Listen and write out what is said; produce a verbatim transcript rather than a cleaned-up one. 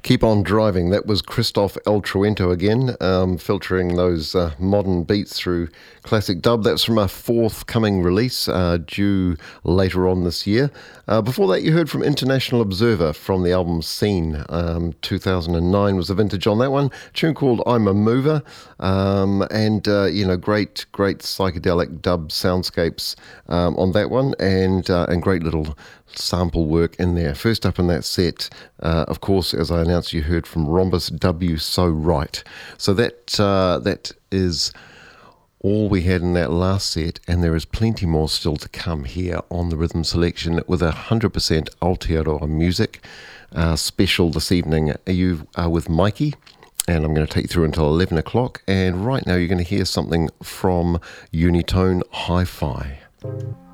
Keep On Driving. That was Christoph El Truento again, um, filtering those uh, modern beats through classic dub. That's from a forthcoming release uh, due later on this year. Uh, before that, you heard from International Observer from the album Scene. Um, two thousand nine was the vintage on that one. A tune called I'm a Mover. Um, and, uh, you know, great, great psychedelic dub soundscapes um, on that one, and uh, and great little sample work in there. First up in that set, uh, of course, as I announced, you heard from Rhombus W So Right. So that uh, that is all we had in that last set, and there is plenty more still to come here on the Rhythm Selection with a one hundred percent Aotearoa music. Uh, special this evening, you are with Mikey, and I'm going to take you through until eleven o'clock, and right now you're going to hear something from Unitone Hi-Fi.